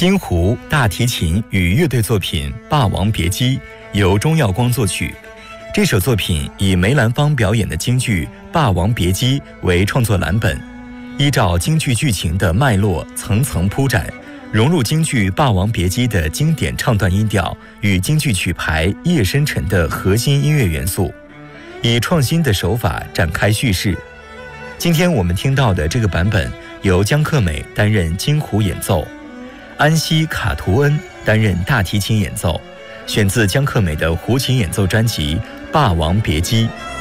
京胡大提琴与乐队作品《霸王别姬》由钟耀光作曲。这首作品以梅兰芳表演的京剧《霸王别姬》为创作蓝本，依照京剧剧情的脉络层层铺展，融入京剧《霸王别姬》的经典唱段音调与京剧曲牌《夜深沉》的核心音乐元素，以创新的手法展开叙事。今天我们听到的这个版本由江克美担任京胡演奏，安西卡图恩担任大提琴演奏，选自江克美的胡琴演奏专辑《霸王别姬》。